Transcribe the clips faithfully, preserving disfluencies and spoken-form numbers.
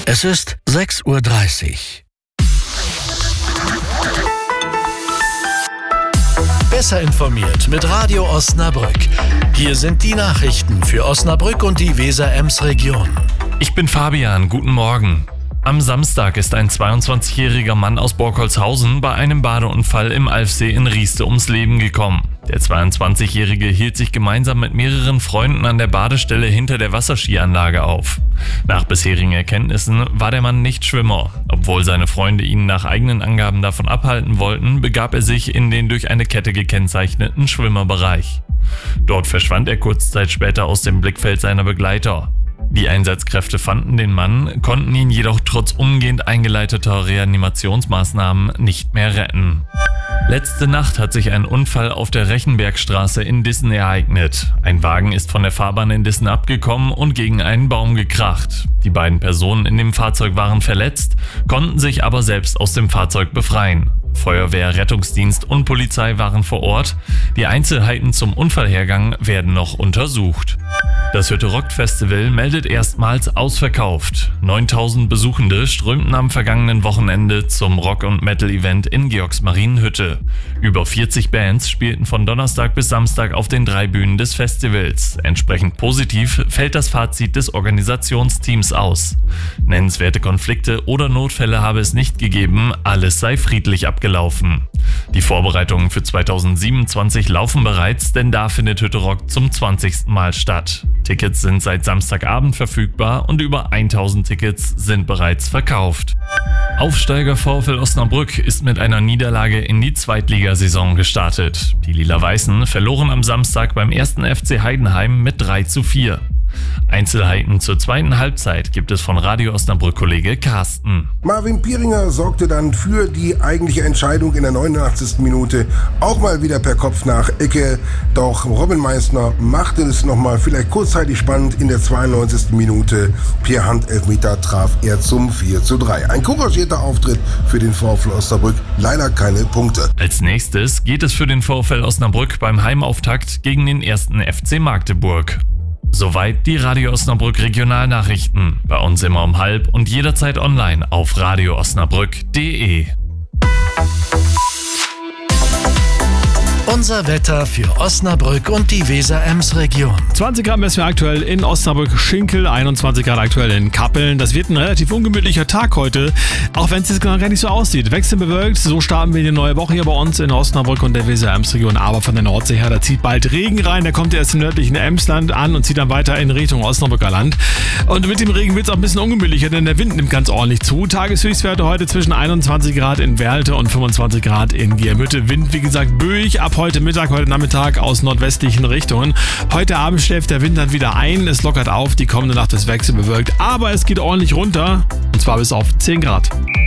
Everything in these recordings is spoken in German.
Es ist sechs Uhr dreißig. Besser informiert mit Radio Osnabrück. Hier sind die Nachrichten für Osnabrück und die Weser-Ems-Region. Ich bin Fabian, guten Morgen. Am Samstag ist ein zweiundzwanzigjähriger Mann aus Borkholzhausen bei einem Badeunfall im Alfsee in Rieste ums Leben gekommen. Der zweiundzwanzigjährige hielt sich gemeinsam mit mehreren Freunden an der Badestelle hinter der Wasserskianlage auf. Nach bisherigen Erkenntnissen war der Mann nicht Schwimmer. Obwohl seine Freunde ihn nach eigenen Angaben davon abhalten wollten, begab er sich in den durch eine Kette gekennzeichneten Schwimmerbereich. Dort verschwand er kurze Zeit später aus dem Blickfeld seiner Begleiter. Die Einsatzkräfte fanden den Mann, konnten ihn jedoch trotz umgehend eingeleiteter Reanimationsmaßnahmen nicht mehr retten. Letzte Nacht hat sich ein Unfall auf der Rechenbergstraße in Dissen ereignet. Ein Wagen ist von der Fahrbahn in Dissen abgekommen und gegen einen Baum gekracht. Die beiden Personen in dem Fahrzeug waren verletzt, konnten sich aber selbst aus dem Fahrzeug befreien. Feuerwehr, Rettungsdienst und Polizei waren vor Ort. Die Einzelheiten zum Unfallhergang werden noch untersucht. Das Hütte Rock Festival meldet erstmals ausverkauft. neuntausend Besuchende strömten am vergangenen Wochenende zum Rock- und Metal-Event in Georgsmarienhütte. Über vierzig Bands spielten von Donnerstag bis Samstag auf den drei Bühnen des Festivals. Entsprechend positiv fällt das Fazit des Organisationsteams aus. Nennenswerte Konflikte oder Notfälle habe es nicht gegeben, alles sei friedlich abgelaufen. Die Vorbereitungen für zweitausendsiebenundzwanzig laufen bereits, denn da findet Hütte Rock zum zwanzigsten Mal statt. Tickets sind seit Samstagabend verfügbar und über tausend Tickets sind bereits verkauft. Aufsteiger VfL Osnabrück ist mit einer Niederlage in die Zweitligasaison gestartet. Die Lila-Weißen verloren am Samstag beim ersten F C Heidenheim mit drei zu vier. Einzelheiten zur zweiten Halbzeit gibt es von Radio Osnabrück-Kollege Carsten. Marvin Pieringer sorgte dann für die eigentliche Entscheidung in der neunundachtzigsten Minute, auch mal wieder per Kopf nach Ecke. Doch Robin Meissner machte es nochmal vielleicht kurzzeitig spannend in der zweiundneunzigsten Minute. Per Handelfmeter traf er zum vier zu drei. Ein couragierter Auftritt für den VfL Osnabrück, leider keine Punkte. Als nächstes geht es für den VfL Osnabrück beim Heimauftakt gegen den ersten F C Magdeburg. Soweit die Radio Osnabrück Regionalnachrichten. Bei uns immer um halb und jederzeit online auf radio osnabrück punkt de. Unser Wetter für Osnabrück und die Weser-Ems-Region. zwanzig Grad messen wir aktuell in Osnabrück-Schinkel, einundzwanzig Grad aktuell in Kappeln. Das wird ein relativ ungemütlicher Tag heute, auch wenn es jetzt gar nicht so aussieht. Wechselnd bewölkt, so starten wir in die neue Woche hier bei uns in Osnabrück und der Weser-Ems-Region. Aber von der Nordsee her, da zieht bald Regen rein. Der kommt erst im nördlichen Emsland an und zieht dann weiter in Richtung Osnabrücker Land. Und mit dem Regen wird es auch ein bisschen ungemütlicher, denn der Wind nimmt ganz ordentlich zu. Tageshöchstwerte heute zwischen einundzwanzig Grad in Werlte und fünfundzwanzig Grad in Giermütte. Wind, wie gesagt, böig ab heute Mittag, heute Nachmittag aus nordwestlichen Richtungen. Heute Abend schläft der Wind dann wieder ein, es lockert auf, die kommende Nacht ist wechselbewölkt, aber es geht ordentlich runter, und zwar bis auf zehn Grad.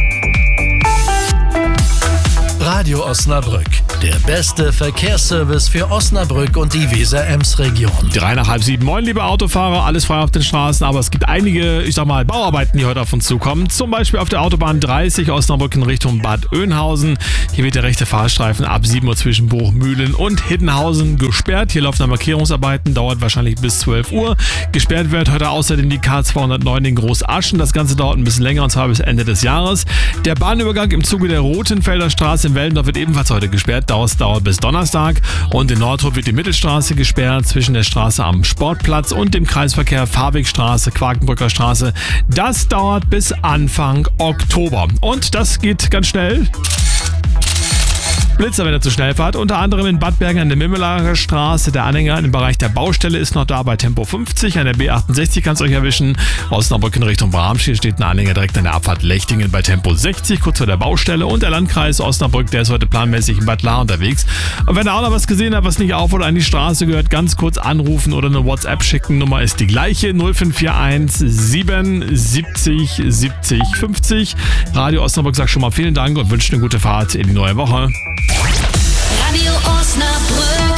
Radio Osnabrück, der beste Verkehrsservice für Osnabrück und die Weser-Ems-Region. Drei nach halb sieben. Moin, liebe Autofahrer, alles frei auf den Straßen, aber es gibt einige, ich sag mal, Bauarbeiten, die heute auf uns zukommen. Zum Beispiel auf der Autobahn dreißig Osnabrück in Richtung Bad Oeynhausen. Hier wird der rechte Fahrstreifen ab sieben Uhr zwischen Bruchmühlen und Hiddenhausen gesperrt. Hier laufen Markierungsarbeiten, dauert wahrscheinlich bis zwölf Uhr. Gesperrt wird heute außerdem die K zweihundertneun in Großaschen. Das Ganze dauert ein bisschen länger, und zwar bis Ende des Jahres. Der Bahnübergang im Zuge der Rotenfelder Straße in Wellendorf wird ebenfalls heute gesperrt. Das dauert bis Donnerstag. Und in Nordhof wird die Mittelstraße gesperrt zwischen der Straße am Sportplatz und dem Kreisverkehr Fahrwegstraße, Quakenbrücker Straße. Das dauert bis Anfang Oktober. Und das geht ganz schnell. Blitzer, wenn er zu schnell fährt, unter anderem in Bad Bergen an der Mimmelager Straße. Der Anhänger im Bereich der Baustelle ist noch da bei Tempo fünfzig. An der B achtundsechzig kann es euch erwischen. Osnabrück in Richtung Bramschild steht ein Anhänger direkt an der Abfahrt Lechtingen bei Tempo sechzig, kurz vor der Baustelle. Und der Landkreis Osnabrück, der ist heute planmäßig in Bad Lahr unterwegs. Und wenn ihr auch noch was gesehen habt, was nicht auf oder an die Straße gehört, ganz kurz anrufen oder eine WhatsApp schicken. Nummer ist die gleiche, null fünf vier eins sieben siebzig siebzig fünfzig. Radio Osnabrück sagt schon mal vielen Dank und wünscht eine gute Fahrt in die neue Woche. Radio Osnabrück.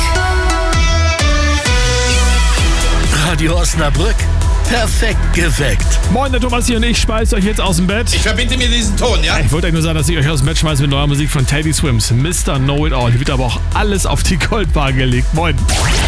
Radio Osnabrück, perfekt geweckt. Moin, der Thomas hier und ich speise euch jetzt aus dem Bett. Ich verbinde mir diesen Ton, ja? Ich wollte euch nur sagen, dass ich euch aus dem Bett schmeiße mit neuer Musik von Teddy Swims. Mister Know It All. Hier wird aber auch alles auf die Goldwaage gelegt. Moin.